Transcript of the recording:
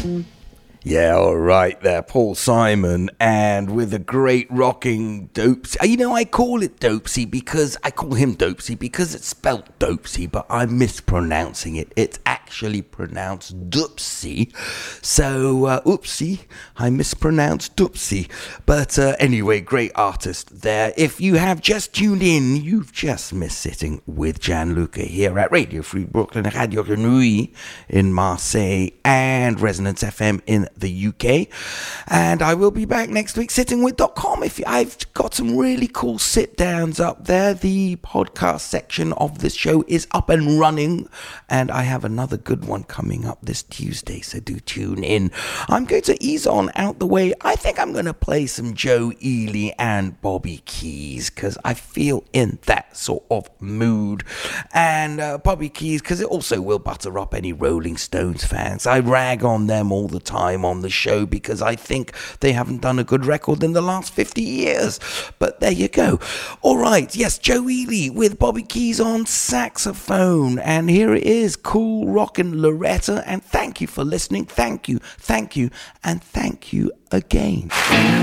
Yeah, all right there, Paul Simon, and with a great rocking Dopesy. You know, I call it Dopesy because I call him Dopesy because it's spelt Dopesy, but I'm mispronouncing it. It's actually pronounced Dupsy. So, oopsie, I mispronounced Dupsy. But anyway, great artist there. If you have just tuned in, you've just missed sitting with Gianluca here at Radio Free Brooklyn, Radio Grenouille in Marseille, and Resonance FM in the UK. And I will be back next week sittingwith.com. I've got some really cool sit downs up there. The podcast section of this show is up and running, and I have another good one coming up this Tuesday, so do tune in. I'm going to ease on out the way. I think I'm going to play some Joe Ely and Bobby Keys because I feel in that sort of mood. And Bobby Keys, because it also will butter up any Rolling Stones fans. I rag on them all the time on the show because I think they haven't done a good record in the last 50 years. But there you go. All right, yes, Joe Ely with Bobby Keys on saxophone. And here it is, Cool Rockin' Loretta. And thank you for listening. Thank you, and thank you again.